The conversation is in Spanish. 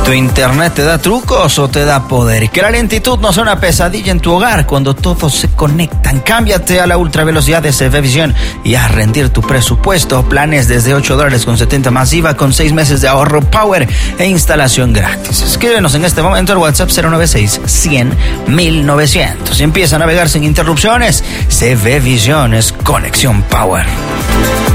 ¿Tu internet te da trucos o te da poder? Que la lentitud no sea una pesadilla en tu hogar cuando todos se conectan. Cámbiate a la ultra velocidad de CFeVision y a rendir tu presupuesto. Planes desde $8.70 más IVA con 6 meses de ahorro Power e instalación gratis. Escríbenos en este momento al WhatsApp 096-100-1900 y empieza a navegar sin interrupciones. CFeVision es conexión Power.